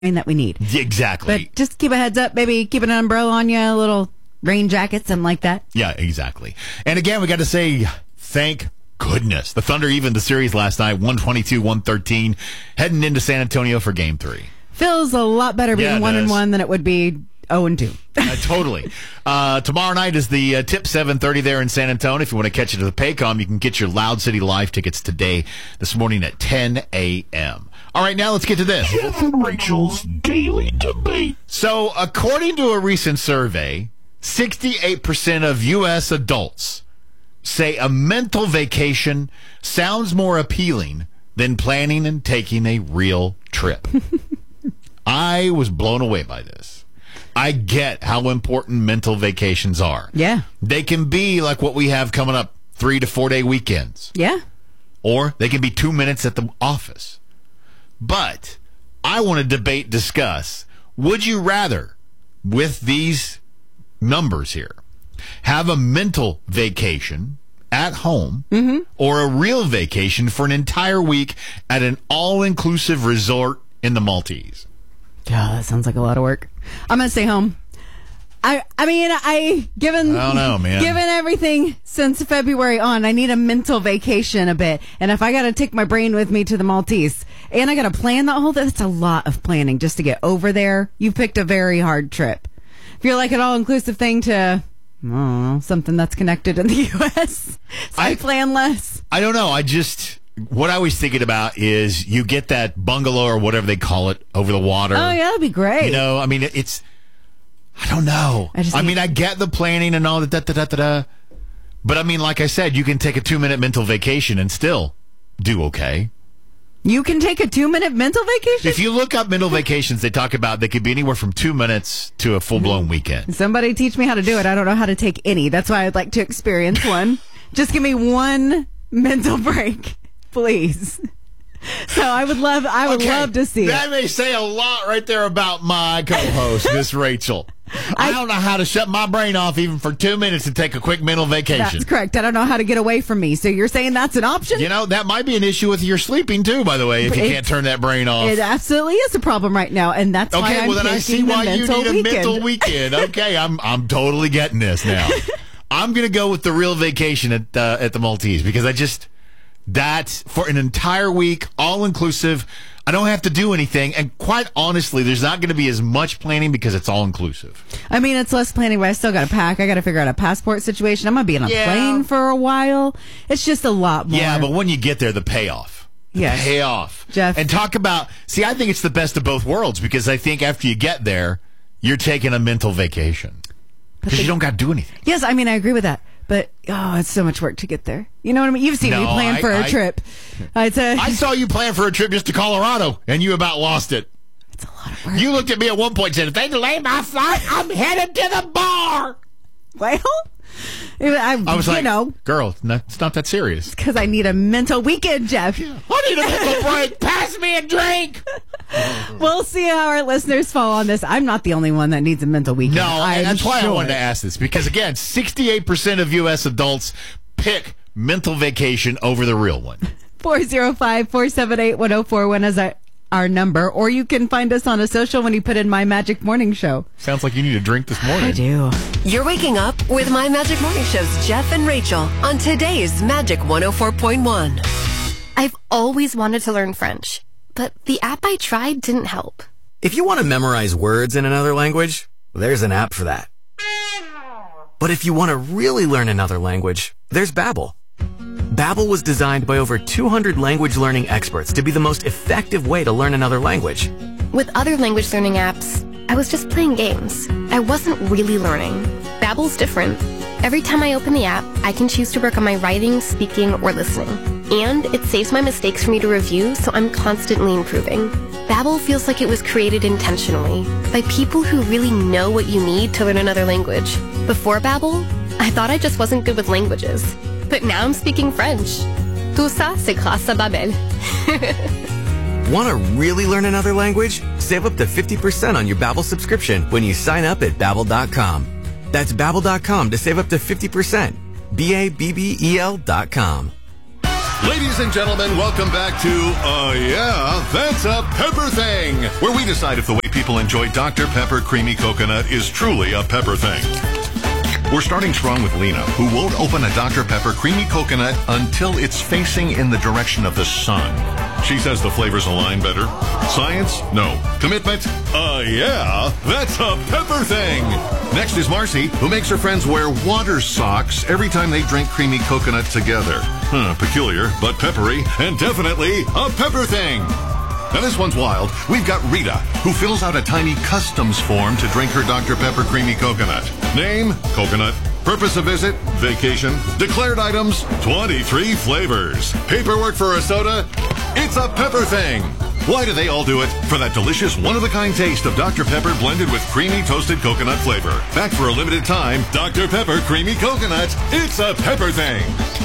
that we need. Exactly. But just keep a heads up, maybe keep an umbrella on you, a little rain jacket, something like that. Yeah, exactly. And again, we got to say thank goodness. The Thunder evened the series last night, 122-113, heading into San Antonio for Game 3. Feels a lot better being 1-1 than it would be 0-2. Totally. Tomorrow night is the tip, 7:30 there in San Antonio. If you want to catch it at the Paycom, you can get your Loud City Live tickets today, this morning at 10 a.m. All right, now let's get to this. Jeff and Rachel's Daily Debate. So, according to a recent survey, 68% of U.S. adults say a mental vacation sounds more appealing than planning and taking a real trip. I was blown away by this. I get how important mental vacations are. Yeah. They can be like what we have coming up, 3 to 4 day weekends. Yeah. Or they can be 2 minutes at the office. But I want to discuss, would you rather, with these numbers here, have a mental vacation at home or a real vacation for an entire week at an all-inclusive resort in the Maltese? God, that sounds like a lot of work. I'm going to stay home. I don't know, man. Given everything since February on, I need a mental vacation a bit. And if I got to take my brain with me to the Maltese and I got to plan that whole thing, that's a lot of planning just to get over there. You picked a very hard trip. If you're like an all-inclusive thing to, I don't know, something that's connected in the U.S., so I plan less. I don't know. What I was thinking about is you get that bungalow or whatever they call it over the water. Oh, yeah, that'd be great. You know, I mean, I don't know. I get the planning and all that, but I mean, like I said, you can take a 2-minute mental vacation and still do okay. You can take a 2-minute mental vacation? If you look up mental vacations, they talk about they could be anywhere from 2 minutes to a full-blown weekend. Somebody teach me how to do it. I don't know how to take any. That's why I'd like to experience one. Just give me one mental break, please. So I would love to see that. That may say a lot right there about my co-host, Miss Rachel. I don't know how to shut my brain off even for 2 minutes and take a quick mental vacation. That's correct. I don't know how to get away from me. So you're saying that's an option? You know, that might be an issue with your sleeping too, by the way, if you can't turn that brain off. It absolutely is a problem right now, and that's why I'm then I see why you need a mental weekend. Okay, I'm totally getting this now. I'm going to go with the real vacation at the Maltese because that's for an entire week, all-inclusive. I don't have to do anything. And quite honestly, there's not going to be as much planning because it's all-inclusive. I mean, it's less planning, but I still got to pack. I got to figure out a passport situation. I'm going to be on a plane for a while. It's just a lot more. Yeah, but when you get there, the payoff. Payoff. Jeff. And talk about, I think it's the best of both worlds because I think after you get there, you're taking a mental vacation. Because you don't got to do anything. Yes, I mean, I agree with that. But, it's so much work to get there. You know what I mean? You've seen me plan for a trip. I saw you plan for a trip just to Colorado, and you about lost it. It's a lot of work. You looked at me at one point and said, if they delay my flight, I'm headed to the bar. Well, I was like, girl, it's not that serious. Because I need a mental weekend, Jeff. I need a mental break. Pass me a drink. We'll see how our listeners fall on this. I'm not the only one that needs a mental weekend. No, that's why I wanted to ask this. Because, again, 68% of U.S. adults pick mental vacation over the real one. 405-478-1041 is our number. Or you can find us on a social when you put in My Magic Morning Show. Sounds like you need a drink this morning. I do. You're waking up with My Magic Morning Show's Jeff and Rachel on today's Magic 104.1. I've always wanted to learn French, but the app I tried didn't help. If you want to memorize words in another language, there's an app for that. But if you want to really learn another language, there's Babbel. Babbel was designed by over 200 language learning experts to be the most effective way to learn another language. With other language learning apps, I was just playing games. I wasn't really learning. Babbel's different. Every time I open the app, I can choose to work on my writing, speaking, or listening. And it saves my mistakes for me to review, so I'm constantly improving. Babbel feels like it was created intentionally by people who really know what you need to learn another language. Before Babbel, I thought I just wasn't good with languages. But now I'm speaking French. Tout ça, c'est grâce à Babbel. Want to really learn another language? Save up to 50% on your Babbel subscription when you sign up at Babbel.com. That's Babbel.com to save up to 50%. Babbel.com. Ladies and gentlemen, welcome back to Yeah, That's a Pepper Thing, where we decide if the way people enjoy Dr. Pepper Creamy Coconut is truly a pepper thing. We're starting strong with Lena, who won't open a Dr. Pepper Creamy Coconut until it's facing in the direction of the sun. She says the flavors align better. Science? No. Commitment? Yeah, that's a pepper thing. Next is Marcy, who makes her friends wear water socks every time they drink creamy coconut together. Peculiar, but peppery, and definitely a pepper thing. Now this one's wild. We've got Rita, who fills out a tiny customs form to drink her Dr. Pepper Creamy Coconut. Name, coconut. Purpose of visit, vacation. Declared items, 23 flavors. Paperwork for a soda, it's a pepper thing. Why do they all do it? For that delicious one-of-a-kind taste of Dr. Pepper blended with creamy toasted coconut flavor. Back for a limited time, Dr. Pepper Creamy Coconut, it's a pepper thing.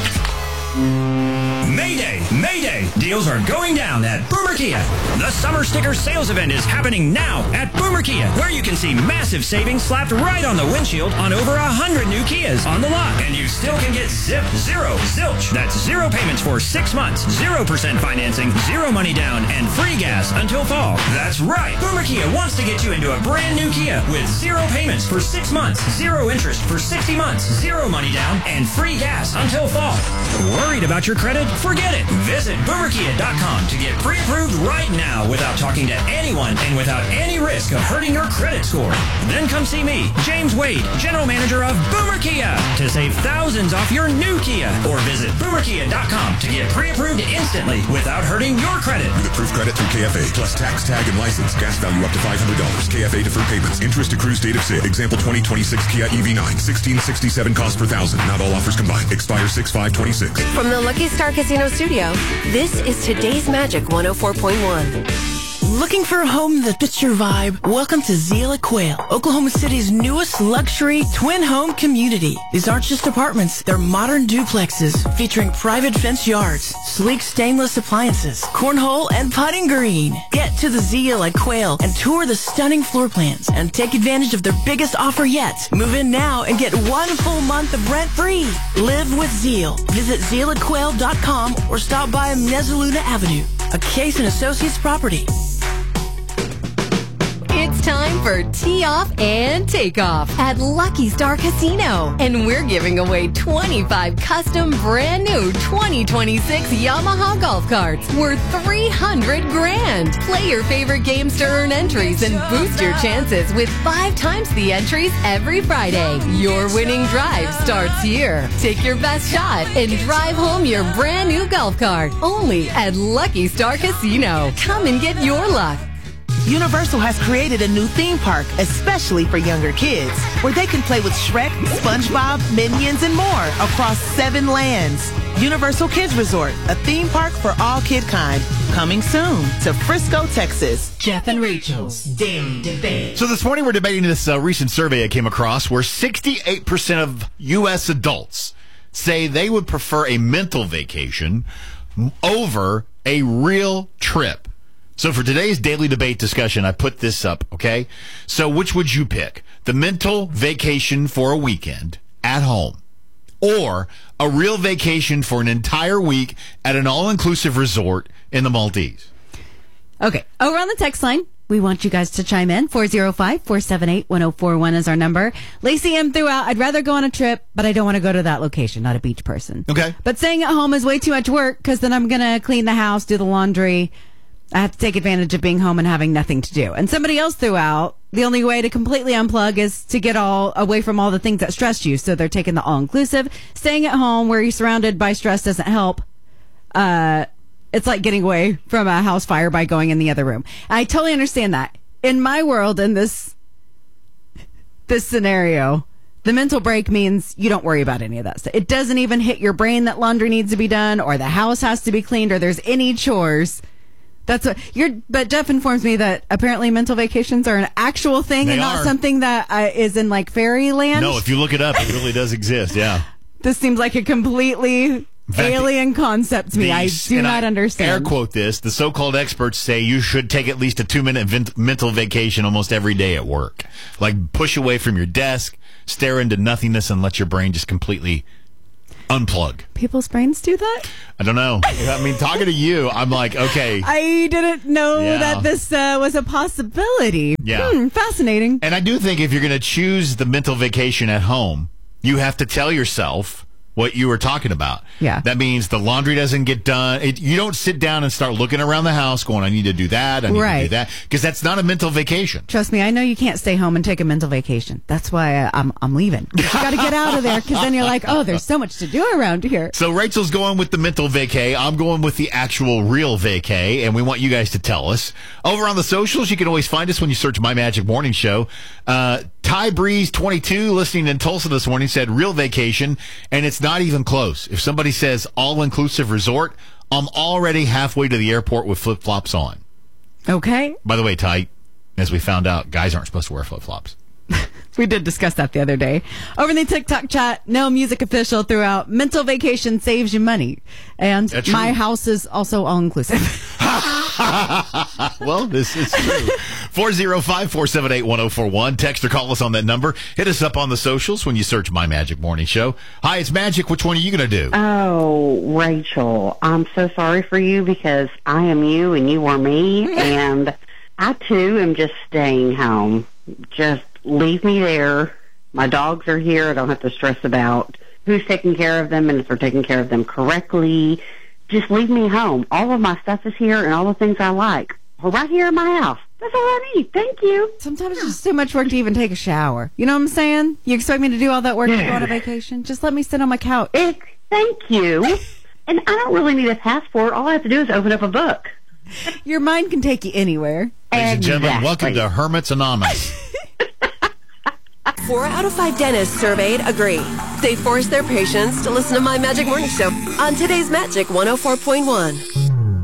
Mayday! Mayday! Deals are going down at Boomer Kia. The Summer Sticker Sales Event is happening now at Boomer Kia, where you can see massive savings slapped right on the windshield on over 100 new Kias on the lot. And you still can get zilch. That's 0 payments for 6 months, 0% financing, 0 money down, and free gas until fall. That's right. Boomer Kia wants to get you into a brand new Kia with 0 payments for 6 months, 0 interest for 60 months, 0 money down, and free gas until fall. Worried about your credit? Forget it. Visit BoomerKia.com to get pre-approved right now without talking to anyone and without any risk of hurting your credit score. Then come see me, James Wade, General Manager of Boomer Kia, to save thousands off your new Kia. Or visit BoomerKia.com to get pre-approved instantly without hurting your credit. With approved credit through KFA, plus tax, tag, and license. Gas value up to $500. KFA deferred payments. Interest accrues date of sale. Example 2026 Kia EV9. 1667 cost per thousand. Not all offers combined. Expire 6/5/26. From the Lucky Star Casino Studio, this is today's Magic 104.1. Looking for a home that fits your vibe? Welcome to Zeal at Quail, Oklahoma City's newest luxury twin home community. These aren't just apartments, they're modern duplexes featuring private fence yards, sleek stainless appliances, cornhole, and putting green. Get to the Zeal at Quail and tour the stunning floor plans and take advantage of their biggest offer yet. Move in now and get 1 full month of rent free. Live with Zeal. Visit zealatquail.com or stop by Mezzaluna Avenue, a Case & Associates property. It's time for Tee Off and Takeoff at Lucky Star Casino. And we're giving away 25 custom brand new 2026 Yamaha golf carts worth $300 grand. Play your favorite games to earn entries and boost your chances with 5 times the entries every Friday. Your winning drive starts here. Take your best shot and drive home your brand new golf cart. Only at Lucky Star Casino. Come and get your luck. Universal has created a new theme park, especially for younger kids, where they can play with Shrek, SpongeBob, Minions, and more across 7 lands. Universal Kids Resort, a theme park for all kid kind. Coming soon to Frisco, Texas. Jeff and Rachel's Daily Debate. So this morning we're debating this recent survey I came across where 68% of U.S. adults say they would prefer a mental vacation over a real trip. So for today's daily debate discussion, I put this up, okay? So which would you pick? The mental vacation for a weekend at home or a real vacation for an entire week at an all-inclusive resort in the Maldives? Okay, over on the text line, we want you guys to chime in. 405-478-1041 is our number. Lacey M threw out, I'd rather go on a trip, but I don't want to go to that location, not a beach person. Okay. But staying at home is way too much work because then I'm going to clean the house, do the laundry. I have to take advantage of being home and having nothing to do. And somebody else threw out, the only way to completely unplug is to get all away from all the things that stress you. So they're taking the all-inclusive. Staying at home where you're surrounded by stress doesn't help. It's like getting away from a house fire by going in the other room. I totally understand that. In my world, in this scenario, the mental break means you don't worry about any of that stuff. It doesn't even hit your brain that laundry needs to be done or the house has to be cleaned or there's any chores. That's what but Jeff informs me that apparently mental vacations are an actual thing and not something that is in like fairyland. No, if you look it up, it really does exist. Yeah. This seems like a completely alien concept to me. I do not understand. Air quote this. The so-called experts say you should take at least a 2-minute mental vacation almost every day at work. Like push away from your desk, stare into nothingness and let your brain just completely unplug. People's brains do that? I don't know. I mean, talking to you, I'm like, okay. I didn't know that this was a possibility. Yeah. Fascinating. And I do think if you're going to choose the mental vacation at home, you have to tell yourself what you were talking about. Yeah. That means the laundry doesn't get done. You don't sit down and start looking around the house going, I need to do that, I need to do that. Because that's not a mental vacation. Trust me, I know you can't stay home and take a mental vacation. That's why I'm leaving. You got to get out of there because then you're like, oh, there's so much to do around here. So Rachel's going with the mental vacay. I'm going with the actual real vacay, and we want you guys to tell us. Over on the socials, you can always find us when you search My Magic Morning Show. Ty Breeze 22 listening in Tulsa this morning said real vacation, and it's not even close. If somebody says all-inclusive resort, I'm already halfway to the airport with flip-flops on. Okay. By the way, Ty, as we found out, guys aren't supposed to wear flip-flops. We did discuss that the other day. Over in the TikTok chat, No Music Official threw out mental vacation saves you money. And my house is also all-inclusive. Well, this is true. 405-478-1041. Text or call us on that number. Hit us up on the socials when you search My Magic Morning Show. Hi, it's Magic. Which one are you going to do? Oh, Rachel, I'm so sorry for you because I am you and you are me. And I, too, am just staying home. Just leave me there. My dogs are here. I don't have to stress about who's taking care of them and if they're taking care of them correctly. Just leave me home. All of my stuff is here and all the things I like are right here in my house. That's all I need. Thank you. Sometimes it's just too much work to even take a shower. You know what I'm saying? You expect me to do all that work to go on a vacation? Just let me sit on my couch. Thank you. And I don't really need a passport. All I have to do is open up a book. Your mind can take you anywhere. Ladies and gentlemen, welcome to Hermits Anonymous. 4 out of 5 dentists surveyed agree. They force their patients to listen to My Magic Morning Show on today's Magic 104.1.